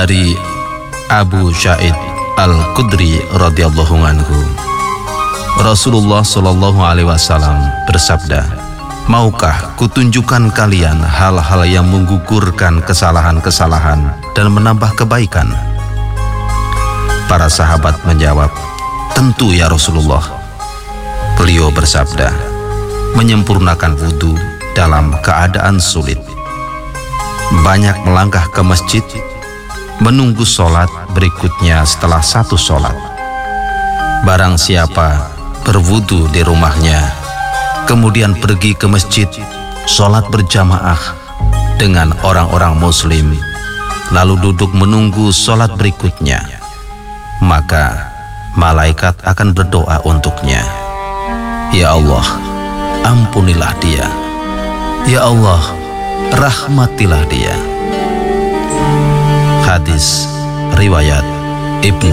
Dari Abu Sa'id Al-Khudri radhiyallahu anhu, Rasulullah sallallahu alaihi wasallam bersabda, "Maukah kutunjukkan kalian hal-hal yang menggugurkan kesalahan-kesalahan dan menambah kebaikan?" Para sahabat menjawab, "Tentu ya Rasulullah." Beliau bersabda, "Menyempurnakan wudu dalam keadaan sulit, banyak melangkah ke masjid, menunggu sholat berikutnya setelah satu sholat. Barang siapa berwudu di rumahnya, kemudian pergi ke masjid, sholat berjamaah dengan orang-orang muslim, lalu duduk menunggu sholat berikutnya, maka malaikat akan berdoa untuknya, 'Ya Allah, ampunilah dia. Ya Allah, rahmatilah dia.'" Hadis riwayat Ibnu